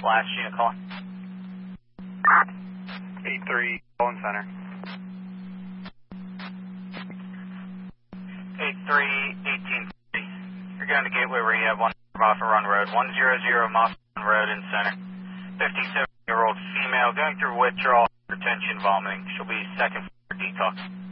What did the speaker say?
last unit call. 8-3, calling center. 8-3, 1840. You're going to Gateway Rehab, 1 Moffett Run Road, 100 Moffett Run Road in center. 57-year-old female going through withdrawal, retention, vomiting. She'll be second for detox.